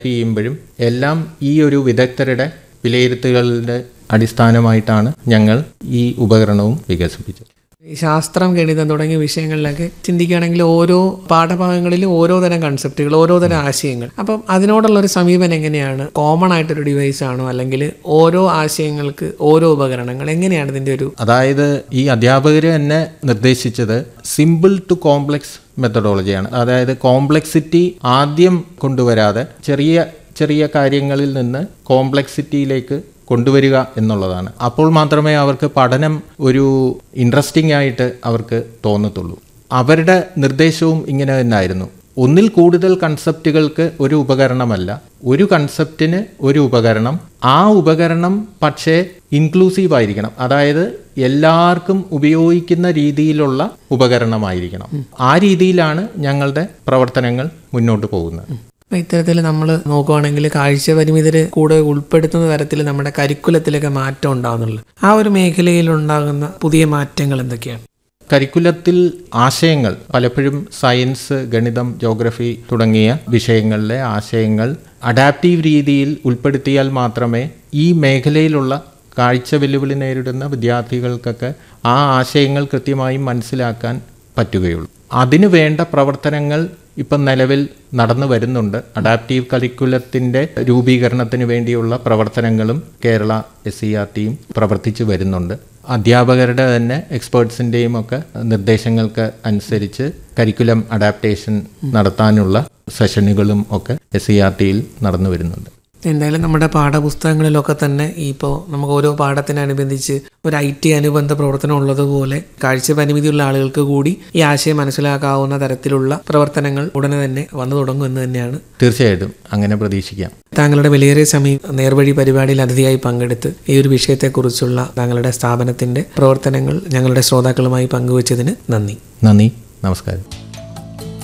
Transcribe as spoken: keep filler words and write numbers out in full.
ചെയ്യുമ്പോഴും എല്ലാം ഈ ഒരു വിദഗ്ധരുടെ വിലയിരുത്തലുകളുടെ അടിസ്ഥാനമായിട്ടാണ് ഞങ്ങൾ ഈ ഉപകരണവും വികസിപ്പിച്ചത്. ശാസ്ത്രം, ഗണിതം തുടങ്ങിയ വിഷയങ്ങളിലൊക്കെ ചിന്തിക്കുകയാണെങ്കിൽ ഓരോ പാഠഭാഗങ്ങളിലും ഓരോ തരം കൺസെപ്റ്റുകൾ, ഓരോ തരം ആശയങ്ങൾ. അപ്പം അതിനോടുള്ള ഒരു സമീപനം എങ്ങനെയാണ്? കോമൺ ആയിട്ടൊരു ഡിവൈസ് ആണോ, അല്ലെങ്കിൽ ഓരോ ആശയങ്ങൾക്ക് ഓരോ ഉപകരണങ്ങൾ, എങ്ങനെയാണ് ഇതിൻ്റെ ഒരു? അതായത് ഈ അധ്യാപകർ തന്നെ നിർദ്ദേശിച്ചത് സിമ്പിൾ ടു കോംപ്ലക്സ് മെത്തഡോളജിയാണ്. അതായത് കോംപ്ലക്സിറ്റി ആദ്യം കൊണ്ടുവരാതെ ചെറിയ ചെറിയ കാര്യങ്ങളിൽ നിന്ന് കോംപ്ലക്സിറ്റിയിലേക്ക് കൊണ്ടുവരിക എന്നുള്ളതാണ്. അപ്പോൾ മാത്രമേ അവർക്ക് പഠനം ഒരു ഇൻട്രസ്റ്റിംഗ് ആയിട്ട് അവർക്ക് തോന്നത്തുള്ളൂ. അവരുടെ നിർദ്ദേശവും ഇങ്ങനെ തന്നെയായിരുന്നു. ഒന്നിൽ കൂടുതൽ കൺസെപ്റ്റുകൾക്ക് ഒരു ഉപകരണമല്ല, ഒരു കൺസെപ്റ്റിന് ഒരു ഉപകരണം. ആ ഉപകരണം പക്ഷേ ഇൻക്ലൂസീവ് ആയിരിക്കണം. അതായത് എല്ലാവർക്കും ഉപയോഗിക്കുന്ന രീതിയിലുള്ള ഉപകരണമായിരിക്കണം. ആ രീതിയിലാണ് ഞങ്ങളുടെ പ്രവർത്തനങ്ങൾ മുന്നോട്ട് പോകുന്നത്. ഇത്തരത്തിൽ നമ്മൾ നോക്കുകയാണെങ്കിൽ കാഴ്ച പരിമിതർ കൂടെ ഉൾപ്പെടുത്തുന്ന തരത്തിൽ നമ്മുടെ കരിക്കുലത്തിലൊക്കെ മാറ്റം ഉണ്ടാകുന്നുള്ളു. ആ ഒരു മേഖലയിൽ ഉണ്ടാകുന്ന പുതിയ മാറ്റങ്ങൾ എന്തൊക്കെയാണ്? കരിക്കുലത്തിൽ ആശയങ്ങൾ പലപ്പോഴും സയൻസ്, ഗണിതം, ജോഗ്രഫി തുടങ്ങിയ വിഷയങ്ങളിലെ ആശയങ്ങൾ അഡാപ്റ്റീവ് രീതിയിൽ ഉൾപ്പെടുത്തിയാൽ മാത്രമേ ഈ മേഖലയിലുള്ള കാഴ്ച വെല്ലുവിളി നേരിടുന്ന വിദ്യാർത്ഥികൾക്കൊക്കെ ആ ആശയങ്ങൾ കൃത്യമായി മനസ്സിലാക്കാൻ പറ്റുകയുള്ളൂ. അതിനു വേണ്ട പ്രവർത്തനങ്ങൾ ഇപ്പം നിലവിൽ നടന്നു വരുന്നുണ്ട്. അഡാപ്റ്റീവ് കരിക്കുലത്തിൻ്റെ രൂപീകരണത്തിന് വേണ്ടിയുള്ള പ്രവർത്തനങ്ങളും കേരള എസ് സി ആർ ടിയും പ്രവർത്തിച്ചു വരുന്നുണ്ട്. അധ്യാപകരുടെ തന്നെ എക്സ്പേർട്സിൻ്റെയും ഒക്കെ നിർദ്ദേശങ്ങൾക്ക് അനുസരിച്ച് കരിക്കുലം അഡാപ്റ്റേഷൻ നടത്താനുള്ള സെഷനുകളും ഒക്കെ എസ് സി ആർ ടിയിൽ നടന്നു വരുന്നുണ്ട്. എന്തായാലും നമ്മുടെ പാഠപുസ്തകങ്ങളിലൊക്കെ തന്നെ ഇപ്പോൾ നമുക്ക് ഓരോ പാഠത്തിനനുബന്ധിച്ച് ഒരു ഐ ടി അനുബന്ധ പ്രവർത്തനം ഉള്ളതുപോലെ കാഴ്ച പരിമിതിയുള്ള ആളുകൾക്ക് കൂടി ഈ ആശയം മനസ്സിലാക്കാവുന്ന തരത്തിലുള്ള പ്രവർത്തനങ്ങൾ ഉടനെ തന്നെ വന്നു തുടങ്ങുമെന്ന് തന്നെയാണ്. തീർച്ചയായിട്ടും അങ്ങനെ പ്രതീക്ഷിക്കാം. താങ്കളുടെ വിലയേറിയ സമയം നേർവഴി പരിപാടിയിൽ അതിഥിയായി പങ്കെടുത്ത് ഈ ഒരു വിഷയത്തെക്കുറിച്ചുള്ള താങ്കളുടെ സ്ഥാപനത്തിൻ്റെ പ്രവർത്തനങ്ങൾ ഞങ്ങളുടെ ശ്രോതാക്കളുമായി പങ്കുവച്ചതിന് നന്ദി. നന്ദി. നമസ്കാരം.